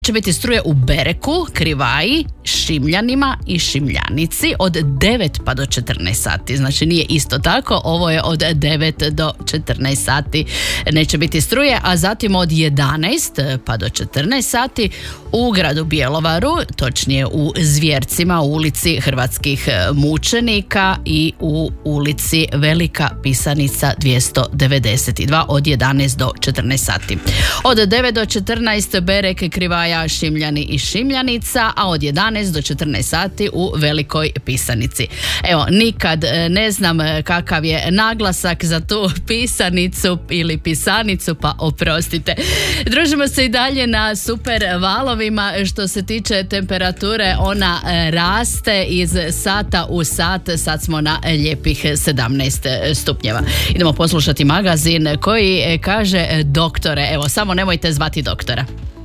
Će biti struje u Bereku, Krivaji, Šimljanima i Šimljanici od 9 pa do 14 sati. Znači nije isto tako, ovo je od 9 do 14 sati neće biti struje, a zatim od 11 pa do 14 sati u gradu Bjelovaru, točnije u Zvjercima, u ulici Hrvatskih mučenika i u ulici Velika Pisanica 292 od 11 do 14 sati. Od 9 do 14 Berek, Krivaja, Šimljani i Šimljanica, a od 11 do 14 sati u Velikoj Pisanici. Evo, nikad ne znam kakav je naglasak za tu pisanicu ili pisanicu, pa oprostite. Družimo se i dalje na super valovima. Što se tiče temperature, ona raste iz sata u sat. Sad smo na lijepih 17 stupnjeva. Idemo poslušati magazin koji kaže doktore. Evo, samo nemojte zvati doktora.